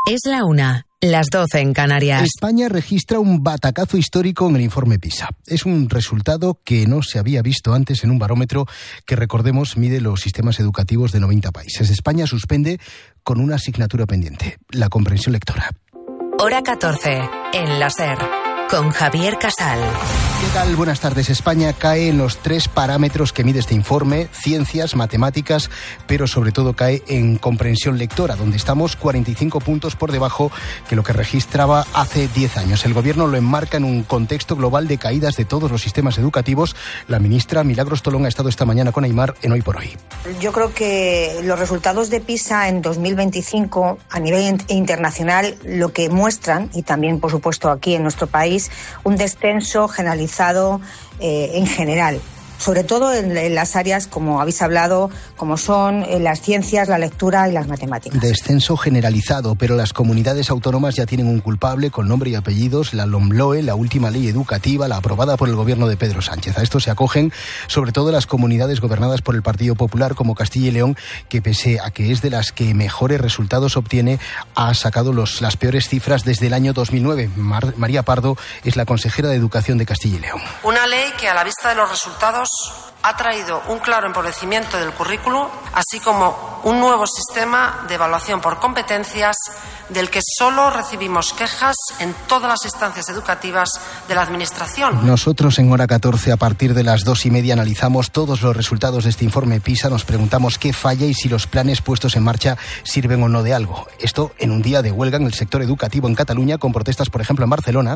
Es la 1, las 12 en Canarias. España registra un batacazo histórico en el informe PISA. Es un resultado que no se había visto antes en un barómetro que, recordemos, mide los sistemas educativos de 90 países. España suspende con una asignatura pendiente, la comprensión lectora. Hora 14, en la SER, con Javier Casal. ¿Qué tal? Buenas tardes. España cae en los 3 parámetros que mide este informe: ciencias, matemáticas, pero sobre todo cae en comprensión lectora, donde estamos 45 puntos por debajo que lo que registraba hace 10 años. El Gobierno lo enmarca en un contexto global de caídas de todos los sistemas educativos. La ministra Milagros Tolón ha estado esta mañana con Aimar en Hoy por Hoy. Yo creo que los resultados de PISA en 2025 a nivel internacional lo que muestran, y también por supuesto aquí en nuestro país, un descenso generalizado en general, sobre todo en las áreas, como habéis hablado, como son las ciencias, la lectura y las matemáticas. Descenso generalizado, pero las comunidades autónomas ya tienen un culpable con nombre y apellidos: la LOMLOE, la última ley educativa, la aprobada por el gobierno de Pedro Sánchez. A esto se acogen sobre todo las comunidades gobernadas por el Partido Popular, como Castilla y León, que pese a que es de las que mejores resultados obtiene, ha sacado las peores cifras desde el año 2009. María Pardo es la consejera de Educación de Castilla y León. Una ley que, a la vista de los resultados, ha traído un claro empobrecimiento del currículo, así como un nuevo sistema de evaluación por competencias del que solo recibimos quejas en todas las instancias educativas de la Administración. Nosotros en Hora 14, a partir de las 2:30, analizamos todos los resultados de este informe PISA. Nos preguntamos qué falla y si los planes puestos en marcha sirven o no de algo. Esto en un día de huelga en el sector educativo en Cataluña, con protestas, por ejemplo, en Barcelona.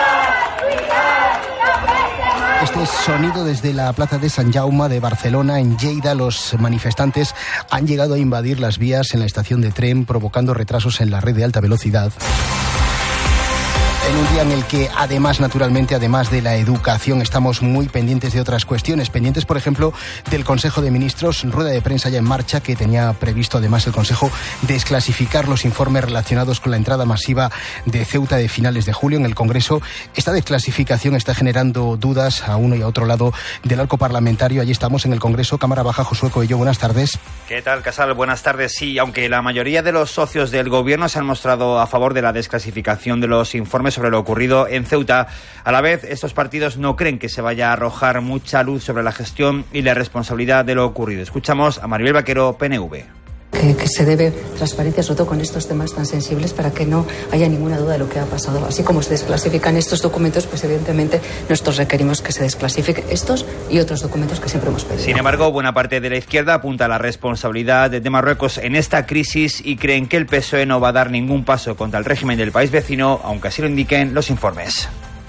Este sonido desde la plaza de Sant Jaume de Barcelona. En Lleida, los manifestantes han llegado a invadir las vías en la estación de tren, provocando retrasos en la red de alta velocidad. En un día en el que, además, naturalmente, además de la educación, estamos muy pendientes de otras cuestiones. Pendientes, por ejemplo, del Consejo de Ministros, rueda de prensa ya en marcha, que tenía previsto, además, el Consejo desclasificar los informes relacionados con la entrada masiva de Ceuta de finales de julio en el Congreso. Esta desclasificación está generando dudas a uno y a otro lado del arco parlamentario. Allí estamos en el Congreso. Cámara Baja, Josué Coello, buenas tardes. ¿Qué tal, Casal? Buenas tardes. Sí, aunque la mayoría de los socios del Gobierno se han mostrado a favor de la desclasificación de los informes sobre lo ocurrido en Ceuta, a la vez estos partidos no creen que se vaya a arrojar mucha luz sobre la gestión y la responsabilidad de lo ocurrido. Escuchamos a Maribel Vaquero, PNV. Que se debe transparencia, sobre todo con estos temas tan sensibles, para que no haya ninguna duda de lo que ha pasado. Así como se desclasifican estos documentos, pues evidentemente nosotros requerimos que se desclasifiquen estos y otros documentos que siempre hemos pedido. Sin embargo, buena parte de la izquierda apunta a la responsabilidad de Marruecos en esta crisis y creen que el PSOE no va a dar ningún paso contra el régimen del país vecino, aunque así lo indiquen los informes.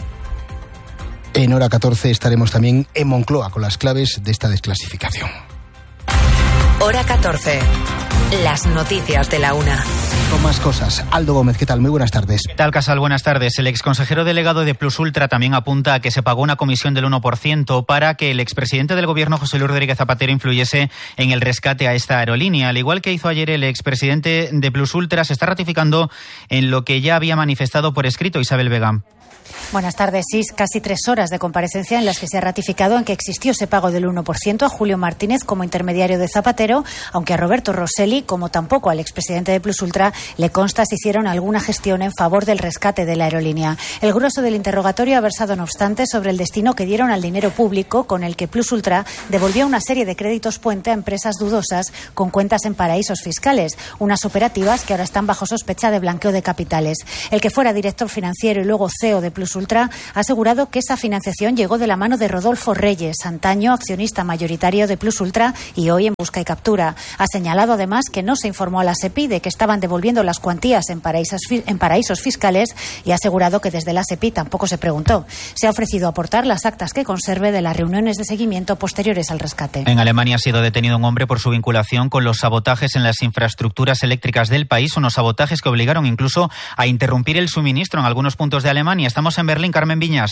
En Hora 14 estaremos también en Moncloa con las claves de esta desclasificación. Hora 14. Las noticias de la 1. Con más cosas. Aldo Gómez, ¿qué tal? Muy buenas tardes. ¿Qué tal, Casal? Buenas tardes. El exconsejero delegado de Plus Ultra también apunta a que se pagó una comisión del 1% para que el expresidente del Gobierno, José Luis Rodríguez Zapatero, influyese en el rescate a esta aerolínea. Al igual que hizo ayer el expresidente de Plus Ultra, se está ratificando en lo que ya había manifestado por escrito Isabel Vega. Buenas tardes. Sí, casi 3 horas de comparecencia en las que se ha ratificado en que existió ese pago del 1% a Julio Martínez como intermediario de Zapatero, aunque a Roberto Rosselli, como tampoco al expresidente de Plus Ultra, le consta si hicieron alguna gestión en favor del rescate de la aerolínea. El grueso del interrogatorio ha versado, no obstante, sobre el destino que dieron al dinero público con el que Plus Ultra devolvió una serie de créditos puente a empresas dudosas con cuentas en paraísos fiscales, unas operativas que ahora están bajo sospecha de blanqueo de capitales. El que fuera director financiero y luego CEO de Plus Ultra ha asegurado que esa financiación llegó de la mano de Rodolfo Reyes, antaño accionista mayoritario de Plus Ultra y hoy en busca y captura. Ha señalado además que no se informó a la SEPI de que estaban devolviendo las cuantías en paraísos fiscales y ha asegurado que desde la SEPI tampoco se preguntó. Se ha ofrecido aportar las actas que conserve de las reuniones de seguimiento posteriores al rescate. En Alemania ha sido detenido un hombre por su vinculación con los sabotajes en las infraestructuras eléctricas del país, unos sabotajes que obligaron incluso a interrumpir el suministro en algunos puntos de Alemania. Estamos en Berlín, Carmen Viñas.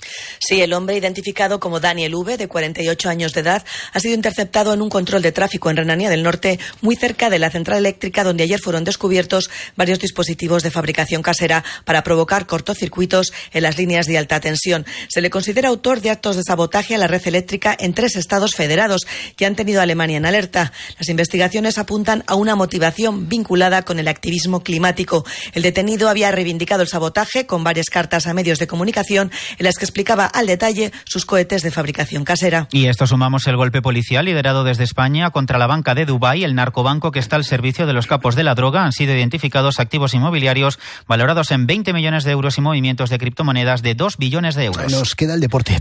Sí, el hombre identificado como Daniel V, de 48 años de edad, ha sido interceptado en un control de tráfico en Renania del Norte, muy cerca de la central eléctrica, donde ayer fueron descubiertos varios dispositivos de fabricación casera para provocar cortocircuitos en las líneas de alta tensión. Se le considera autor de actos de sabotaje a la red eléctrica en 3 estados federados que han tenido a Alemania en alerta. Las investigaciones apuntan a una motivación vinculada con el activismo climático. El detenido había reivindicado el sabotaje con varias cartas a medios de comunicación en las que explicaba al detalle sus cohetes de fabricación casera. Y esto sumamos el golpe policial liderado desde España contra la banca de Dubái, el narcobanco que está al servicio de los capos de la droga. Han sido identificados activos inmobiliarios valorados en 20 millones de euros y movimientos de criptomonedas de 2 billones de euros. Nos queda el deporte.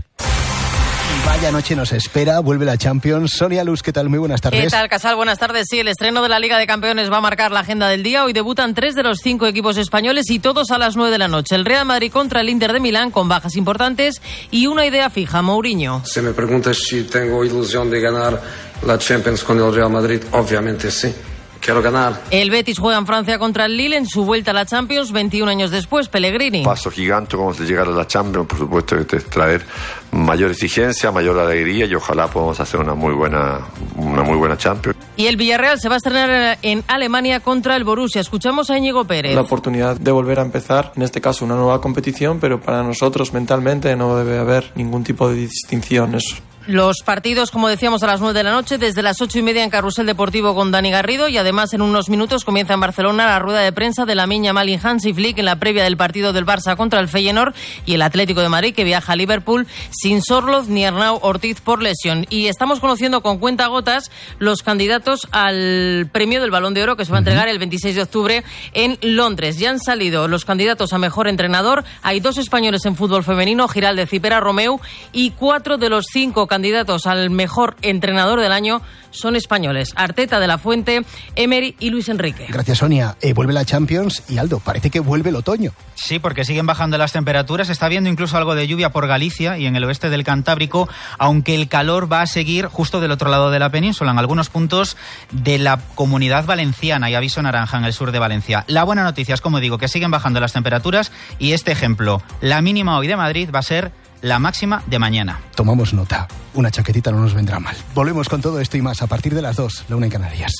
Vaya noche nos espera, vuelve la Champions. Sonia Luz, ¿qué tal? Muy buenas tardes. ¿Qué tal, Casal? Buenas tardes. Sí, el estreno de la Liga de Campeones va a marcar la agenda del día. Hoy debutan 3 de los 5 equipos españoles y todos a las 9 de la noche. El Real Madrid contra el Inter de Milán con bajas importantes y una idea fija, Mourinho. Si me preguntas si tengo ilusión de ganar la Champions con el Real Madrid, obviamente sí. Quiero ganar. El Betis juega en Francia contra el Lille en su vuelta a la Champions 21 años después. Pellegrini. Paso gigante como de llegar a la Champions, por supuesto que te traer mayor exigencia, mayor alegría y ojalá podamos hacer una muy buena Champions. Y el Villarreal se va a estrenar en Alemania contra el Borussia. Escuchamos a Íñigo Pérez. La oportunidad de volver a empezar, en este caso una nueva competición, pero para nosotros mentalmente no debe haber ningún tipo de distinción. Los partidos, como decíamos, a las 9 de la noche, desde las 8:30 en Carrusel Deportivo con Dani Garrido, y además en unos minutos comienza en Barcelona la rueda de prensa de Lamine Yamal y Hansi Flick en la previa del partido del Barça contra el Feyenoord y el Atlético de Madrid, que viaja a Liverpool sin Sorloth ni Arnau Ortiz por lesión. Y estamos conociendo con cuentagotas los candidatos al premio del Balón de Oro que se va a entregar el 26 de octubre en Londres. Ya han salido los candidatos a mejor entrenador. Hay 2 españoles en fútbol femenino, Giraldez y Pera Romeu, y 4 de los 5 candidatos al mejor entrenador del año son españoles: Arteta, De la Fuente, Emery y Luis Enrique. Gracias, Sonia. Vuelve la Champions y, Aldo, parece que vuelve el otoño. Sí, porque siguen bajando las temperaturas. Está habiendo incluso algo de lluvia por Galicia y en el oeste del Cantábrico, aunque el calor va a seguir justo del otro lado de la península, en algunos puntos de la Comunidad Valenciana, y aviso naranja en el sur de Valencia. La buena noticia es, como digo, que siguen bajando las temperaturas, y este ejemplo, la mínima hoy de Madrid va a ser la máxima de mañana. Tomamos nota. Una chaquetita no nos vendrá mal. Volvemos con todo esto y más a partir de las 2, la 1 en Canarias.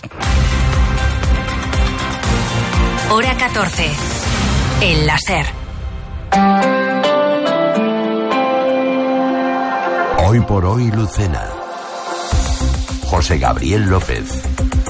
Hora 14. El láser. Hoy por hoy, Lucena. José Gabriel López.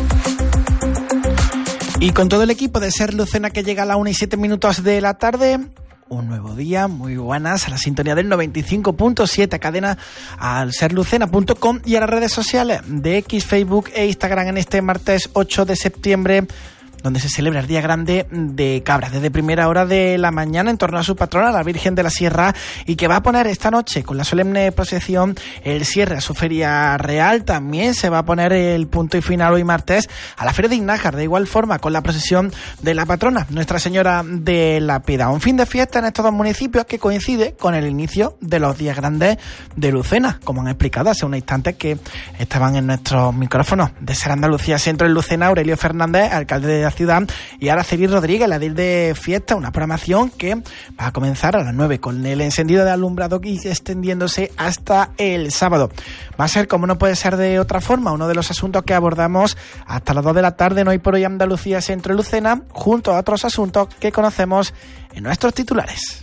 Y con todo el equipo de Ser Lucena, que llega a la 1:07 de la tarde... Un nuevo día, muy buenas, a la sintonía del 95.7, cadena al serlucena.com y a las redes sociales de X, Facebook e Instagram en este martes 8 de septiembre, donde se celebra el Día Grande de Cabra, desde primera hora de la mañana, en torno a su patrona, la Virgen de la Sierra, y que va a poner esta noche, con la solemne procesión, el cierre a su feria real. También se va a poner el punto y final hoy martes a la Feria de Iznájar, de igual forma, con la procesión de la patrona, Nuestra Señora de la Piedad. Un fin de fiesta en estos 2 municipios que coincide con el inicio de los Días Grandes de Lucena, como han explicado hace un instante que estaban en nuestros micrófonos de Ser Andalucía Centro en Lucena, Aurelio Fernández, alcalde de la ciudad, y Araceli Rodríguez, la edil de fiesta, una programación que va a comenzar a las 9 con el encendido de alumbrado y extendiéndose hasta el sábado. Va a ser, como no puede ser de otra forma, uno de los asuntos que abordamos hasta las 2 de la tarde en Hoy por Hoy Andalucía Centro Lucena, junto a otros asuntos que conocemos en nuestros titulares.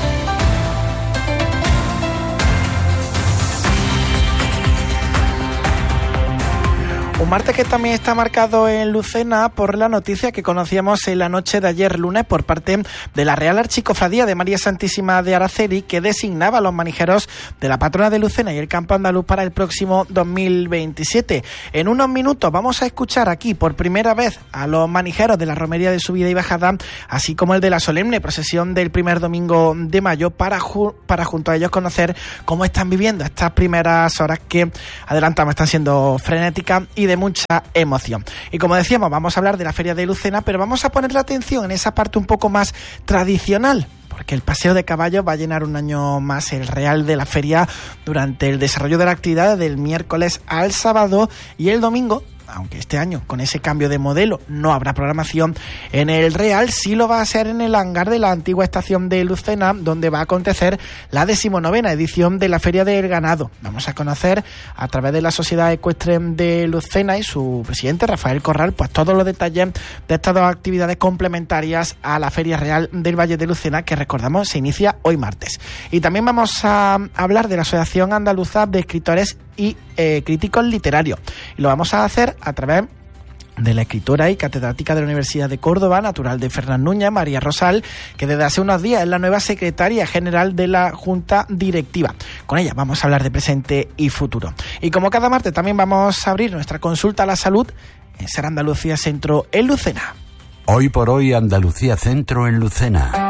Un martes que también está marcado en Lucena por la noticia que conocíamos en la noche de ayer lunes por parte de la Real Archicofradía de María Santísima de Araceli, que designaba a los manijeros de la patrona de Lucena y el campo andaluz para el próximo 2027. En unos minutos vamos a escuchar aquí por primera vez a los manijeros de la romería de subida y bajada, así como el de la solemne procesión del primer domingo de mayo, para junto a ellos conocer cómo están viviendo estas primeras horas que, adelantamos, están siendo frenéticas y de mucha emoción. Y como decíamos, vamos a hablar de la Feria de Lucena, pero vamos a poner la atención en esa parte un poco más tradicional, porque el paseo de caballos va a llenar un año más el Real de la Feria durante el desarrollo de la actividad del miércoles al sábado, y el domingo aunque este año con ese cambio de modelo no habrá programación en el Real, sí lo va a ser en el hangar de la antigua estación de Lucena, donde va a acontecer la 19ª edición de la Feria del Ganado. Vamos a conocer a través de la Sociedad Ecuestre de Lucena y su presidente Rafael Corral pues todos los detalles de estas dos actividades complementarias a la Feria Real del Valle de Lucena, que recordamos se inicia hoy martes. Y también vamos a hablar de la Asociación Andaluza de Escritores y Críticos Literarios, y lo vamos a hacer a través de la escritora y catedrática de la Universidad de Córdoba, natural de Fernán Núñez, María Rosal, que desde hace unos días es la nueva secretaria general de la Junta Directiva. Con ella vamos a hablar de presente y futuro. Y como cada martes también vamos a abrir nuestra consulta a la salud en Ser Andalucía Centro en Lucena. Hoy por hoy Andalucía Centro en Lucena.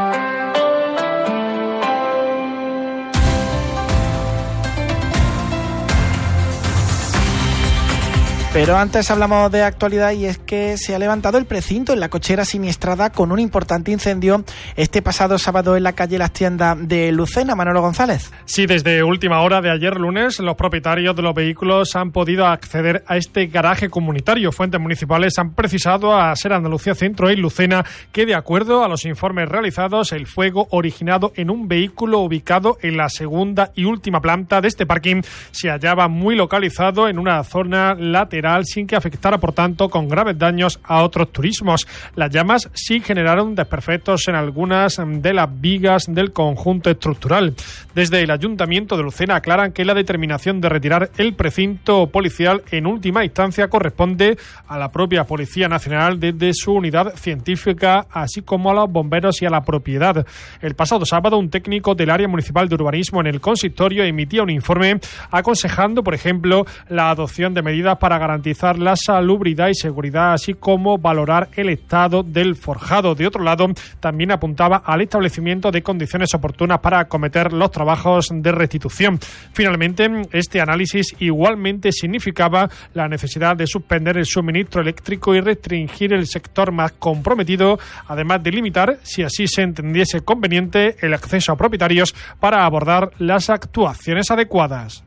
Pero antes hablamos de actualidad, y es que se ha levantado el precinto en la cochera siniestrada con un importante incendio este pasado sábado en la calle Las Tiendas de Lucena. Manolo González. Sí, desde última hora de ayer lunes, los propietarios de los vehículos han podido acceder a este garaje comunitario. Fuentes municipales han precisado a Ser Andalucía Centro y Lucena que, de acuerdo a los informes realizados, el fuego originado en un vehículo ubicado en la segunda y última planta de este parking se hallaba muy localizado en una zona lateral, sin que afectara, por tanto, con graves daños a otros turismos. Las llamas sí generaron desperfectos en algunas de las vigas del conjunto estructural. Desde el Ayuntamiento de Lucena aclaran que la determinación de retirar el precinto policial en última instancia corresponde a la propia Policía Nacional desde su unidad científica, así como a los bomberos y a la propiedad. El pasado sábado, un técnico del área municipal de urbanismo en el consistorio emitía un informe aconsejando, por ejemplo, la adopción de medidas para garantizar la salubridad y seguridad, así como valorar el estado del forjado. De otro lado, también apuntaba al establecimiento de condiciones oportunas para acometer los trabajos de restitución. Finalmente, este análisis igualmente significaba la necesidad de suspender el suministro eléctrico y restringir el sector más comprometido, además de limitar, si así se entendiese conveniente, el acceso a propietarios para abordar las actuaciones adecuadas.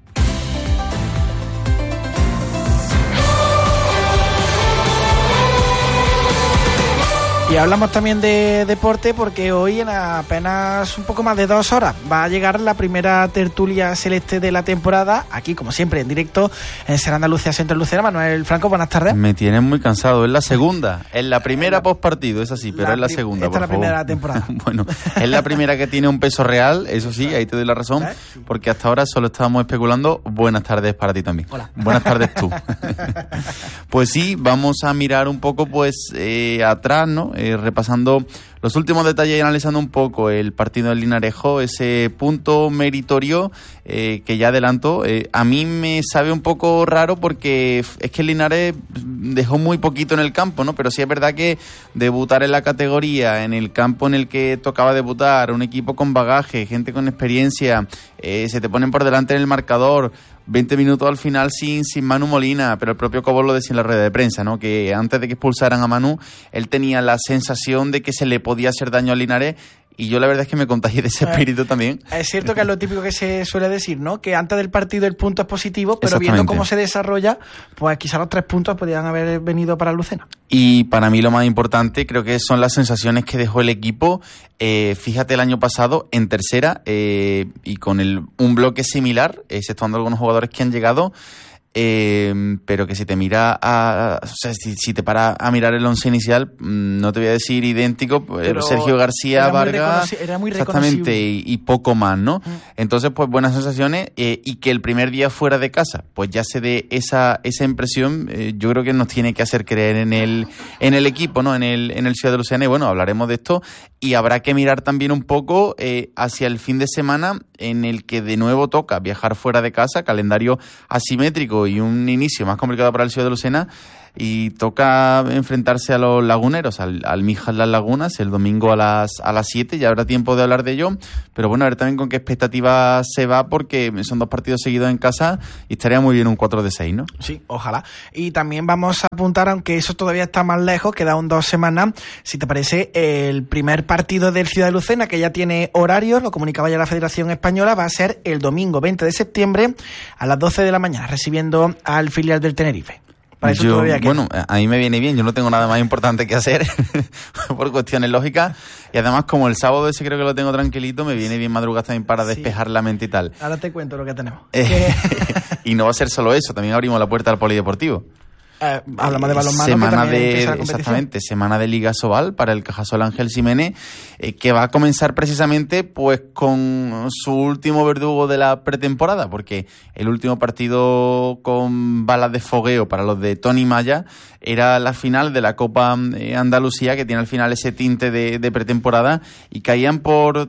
Y hablamos también de deporte, porque hoy, en apenas un poco más de 2 horas, va a llegar la primera tertulia celeste de la temporada, aquí como siempre en directo en Ser Andalucía Centro Lucena. Manuel Franco, buenas tardes. Me tienes muy cansado, es la segunda, es la primera postpartido, es así, pero es la segunda. Esta es la primera de la temporada. Bueno, es la primera que tiene un peso real, eso sí, ahí te doy la razón, porque hasta ahora solo estábamos especulando. Buenas tardes para ti también. Hola. Buenas tardes tú. Pues sí, vamos a mirar un poco pues atrás, ¿no? Repasando los últimos detalles y analizando un poco el partido del Linarejo, ese punto meritorio que ya adelanto. A mí me sabe un poco raro porque es que el Linares dejó muy poquito en el campo, ¿no? Pero sí es verdad que debutar en la categoría, en el campo en el que tocaba debutar, un equipo con bagaje, gente con experiencia, se te ponen por delante en el marcador, 20 minutos al final sin Manu Molina, pero el propio Cobos lo decía en la rueda de prensa, ¿no? Que antes de que expulsaran a Manu, él tenía la sensación de que se le podía hacer daño al Linares, y yo la verdad es que me contagié de ese espíritu también. Es cierto que es lo típico que se suele decir, ¿no? Que antes del partido el punto es positivo, pero viendo cómo se desarrolla, pues quizás los 3 puntos podrían haber venido para Lucena. Y para mí lo más importante creo que son las sensaciones que dejó el equipo. Fíjate, el año pasado en tercera y con un bloque similar, exceptuando algunos jugadores que han llegado, pero que si te mira si te paras a mirar el once inicial, no te voy a decir idéntico, pero Sergio García, Vargas, era muy exactamente, y poco más, ¿no? Entonces, pues buenas sensaciones, y que el primer día fuera de casa, pues ya se dé esa impresión, yo creo que nos tiene que hacer creer en el equipo, ¿no? En el Ciudad de Lucena, y bueno, hablaremos de esto, y habrá que mirar también un poco hacia el fin de semana, en el que de nuevo toca viajar fuera de casa, calendario asimétrico y un inicio más complicado para el Ciudad de Lucena, y toca enfrentarse a los laguneros, al Mijas Las Lagunas, el domingo a las 7, ya habrá tiempo de hablar de ello, pero bueno, a ver también con qué expectativas se va, porque son 2 partidos seguidos en casa y estaría muy bien un 4-6, ¿no? Sí, ojalá. Y también vamos a apuntar, aunque eso todavía está más lejos, queda aún 2 semanas, si te parece, el primer partido del Ciudad de Lucena, que ya tiene horarios, lo comunicaba ya la Federación Española, va a ser el domingo 20 de septiembre a las 12 de la mañana, recibiendo al filial del Tenerife. Para eso todavía queda. Bueno, a mí me viene bien, yo no tengo nada más importante que hacer por cuestiones lógicas, y además como el sábado ese creo que lo tengo tranquilito, me viene bien madrugar también para despejar la mente y tal. Ahora te cuento lo que tenemos. Y no va a ser solo eso, también abrimos la puerta al polideportivo. Hablamos de balonmano. Exactamente, semana de Liga Sobal para el Cajasol Ángel Ximénez, que va a comenzar precisamente pues con su último verdugo de la pretemporada, porque el último partido con balas de fogueo para los de Tony Maya era la final de la Copa Andalucía, que tiene al final ese tinte de pretemporada, y caían por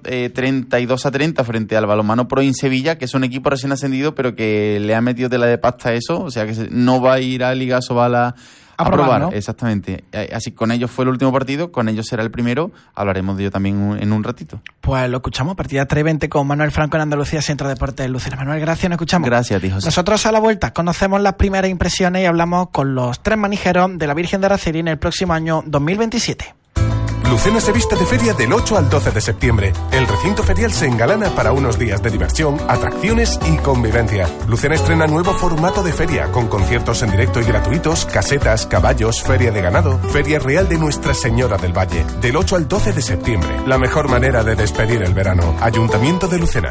32-30 frente al Balonmano Pro Sevilla, que es un equipo recién ascendido, pero que le ha metido tela de pasta a eso, o sea que no va a ir a Liga Sobal a probar, ¿no? Exactamente. Así con ellos fue el último partido, con ellos será el primero. Hablaremos de ello también en un ratito. Pues lo escuchamos, partida 3:20 con Manuel Franco en Andalucía, Centro de Deportes de Lucena. Manuel, gracias, nos escuchamos. Gracias a ti, José. Nosotros a la vuelta conocemos las primeras impresiones y hablamos con los 3 manijeros de la Virgen de Araceli en el próximo año 2027. Lucena se viste de feria del 8 al 12 de septiembre. El recinto ferial se engalana para unos días de diversión, atracciones y convivencia. Lucena estrena nuevo formato de feria, con conciertos en directo y gratuitos, casetas, caballos, feria de ganado, feria real de Nuestra Señora del Valle. Del 8 al 12 de septiembre. La mejor manera de despedir el verano. Ayuntamiento de Lucena.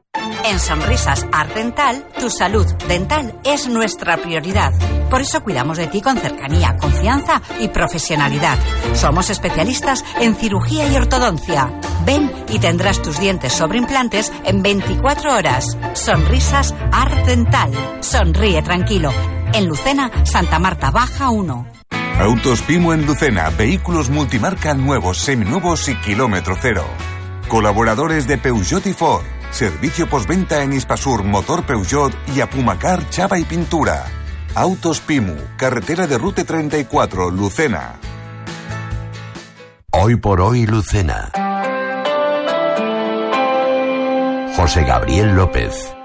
En Sonrisas Art Dental, tu salud dental es nuestra prioridad. Por eso cuidamos de ti con cercanía, confianza y profesionalidad. Somos especialistas en cirugía y ortodoncia. Ven y tendrás tus dientes sobre implantes en 24 horas. Sonrisas Art Dental. Sonríe tranquilo. En Lucena, Santa Marta Baja 1. Autos Pimo en Lucena. Vehículos multimarca nuevos, seminuevos y kilómetro cero. Colaboradores de Peugeot y Ford. Servicio postventa en Hispasur, Motor Peugeot y Apumacar, Chapa y Pintura. Autos Pimu, carretera de Rute 34, Lucena. Hoy por hoy, Lucena. José Gabriel López.